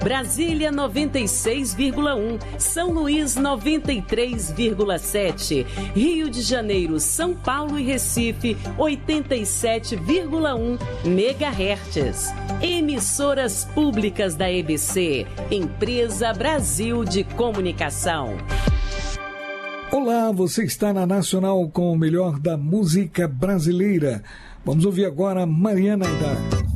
Brasília 96,1, São Luís 93,7, Rio de Janeiro, São Paulo e Recife 87,1 MHz. Emissoras públicas da EBC, Empresa Brasil de Comunicação. Olá, você está na Nacional com o melhor da música brasileira. Vamos ouvir agora Mariana Aidar.